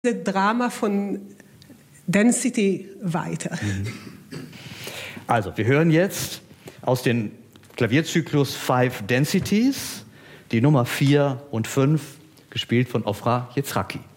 das Drama von Density weiter. Also, wir hören jetzt aus dem Klavierzyklus Five Densities die Nummer 4 und 5, gespielt von Ofra Jezracki.